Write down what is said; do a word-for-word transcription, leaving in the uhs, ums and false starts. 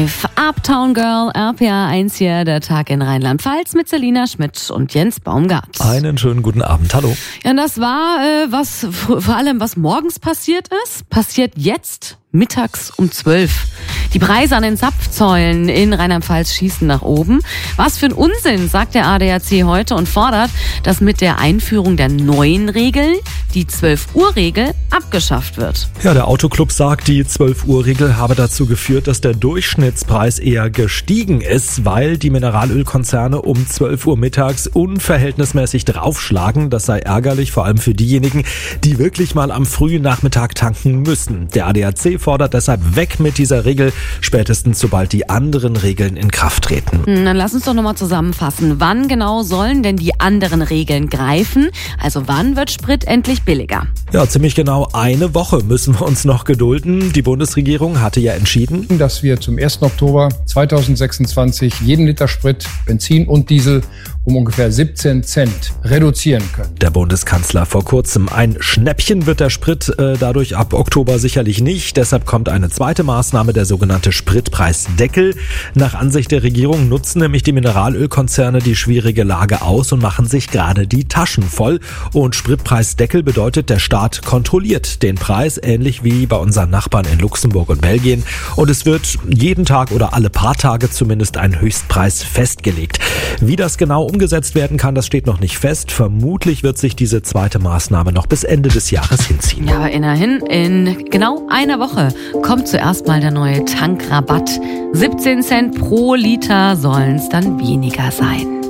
Uptown Girl, R P A eins hier, der Tag in Rheinland-Pfalz mit Selina Schmidt und Jens Baumgart. Einen schönen guten Abend, hallo. Ja, das war, äh, was vor allem, was morgens passiert ist, passiert jetzt mittags um zwölf. Die Preise an den Zapfsäulen in Rheinland-Pfalz schießen nach oben. Was für ein Unsinn, sagt der A D A C heute und fordert, dass mit der Einführung der neuen Regeln die zwölf-Uhr-Regel abgeschafft wird. Ja, der Autoclub sagt, die zwölf-Uhr-Regel habe dazu geführt, dass der Durchschnittspreis eher gestiegen ist, weil die Mineralölkonzerne um zwölf Uhr mittags unverhältnismäßig draufschlagen. Das sei ärgerlich, vor allem für diejenigen, die wirklich mal am frühen Nachmittag tanken müssen. Der A D A C fordert deshalb weg mit dieser Regel, spätestens sobald die anderen Regeln in Kraft treten. Dann lass uns doch nochmal zusammenfassen. Wann genau sollen denn die anderen Regeln greifen? Also wann wird Sprit endlich billiger? Ja, ziemlich genau eine Woche müssen wir uns noch gedulden. Die Bundesregierung hatte ja entschieden, dass wir zum ersten Oktober zweitausendsechsundzwanzig jeden Liter Sprit, Benzin und Diesel um ungefähr siebzehn Cent reduzieren können. Der Bundeskanzler vor kurzem. Ein Schnäppchen wird der Sprit äh, dadurch ab Oktober sicherlich nicht. Deshalb kommt eine zweite Maßnahme, der sogenannte Spritpreisdeckel. Nach Ansicht der Regierung nutzen nämlich die Mineralölkonzerne die schwierige Lage aus und machen sich gerade die Taschen voll. Und Spritpreisdeckel bedeutet, der Staat kontrolliert den Preis, ähnlich wie bei unseren Nachbarn in Luxemburg und Belgien. Und es wird jeden Tag oder alle paar Tage zumindest ein Höchstpreis festgelegt. Wie das genau umgesetzt werden kann, das steht noch nicht fest. Vermutlich wird sich diese zweite Maßnahme noch bis Ende des Jahres hinziehen. Ja, aber immerhin, in genau einer Woche kommt zuerst mal der neue Tankrabatt. siebzehn Cent pro Liter sollen es dann weniger sein.